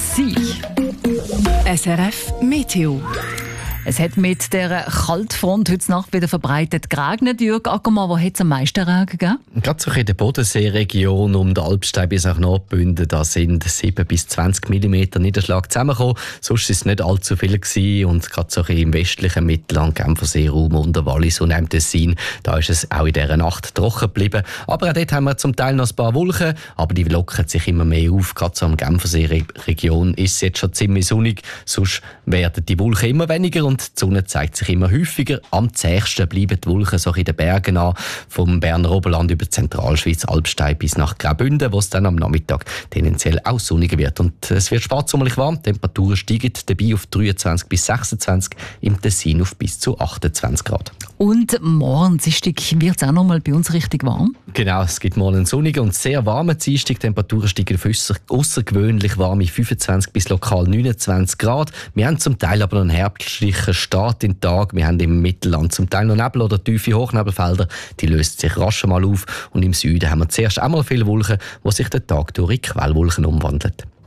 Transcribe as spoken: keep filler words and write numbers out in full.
sein. S R F Meteo. Es hat mit der Kaltfront heute Nacht wieder verbreitet geregnet. Jürg Ackermann, wo hat es am meisten Regen gegeben? Gerade so in der Bodenseeregion um den Alpstein bis nach Nordbünden, da sind sieben bis zwanzig Millimeter Niederschlag zusammengekommen. Sonst war es nicht allzu viel gewesen. Und gerade so im westlichen Mittelland, Genfersee-Raum, unter Wallis und im Tessin, da ist es auch in dieser Nacht trocken geblieben. Aber auch dort haben wir zum Teil noch ein paar Wolken, aber die lockern sich immer mehr auf. Gerade so am Genfersee-Region ist es jetzt schon ziemlich sonnig, sonst werden die Wolken immer weniger und die Sonne zeigt sich immer häufiger. Am zähigsten bleiben die Wolken so in den Bergen an, vom Berner Oberland über die Zentralschweiz, Alpstein bis nach Graubünden, wo es dann am Nachmittag tendenziell auch sonniger wird. Und es wird spätsommerlich warm, die Temperaturen steigen dabei auf dreiundzwanzig bis sechsundzwanzig, im Tessin auf bis zu achtundzwanzig Grad. Und morgen Dienstag wird es auch noch mal bei uns richtig warm? Genau, es gibt morgen einen sonnigen und sehr warmen Dienstag. Die Temperaturen steigen auf aussergewöhnlich warme fünfundzwanzig bis lokal neunundzwanzig Grad. Wir haben zum Teil aber noch einen herbstlichen Start in den Tag. Wir haben im Mittelland zum Teil noch Nebel oder tiefe Hochnebelfelder. Die lösen sich rasch mal auf. Und im Süden haben wir zuerst einmal viele Wolken, die sich den Tag durch in Quellwolken umwandeln.